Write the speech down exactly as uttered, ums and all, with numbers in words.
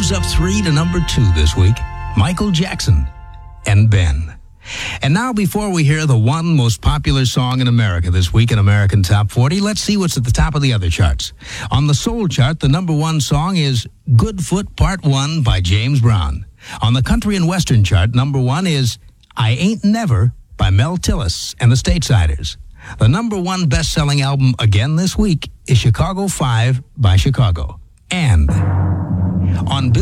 moves up three to number two this week. Michael Jackson and Ben. And now, before we hear the one most popular song in America this week in American Top forty, let's see what's at the top of the other charts. On the soul chart, the number one song is Good Foot Part one by James Brown. On the country and western chart, number one is I Ain't Never by Mel Tillis and the Statesiders. The number one best-selling album again this week is Chicago five by Chicago. And on Bill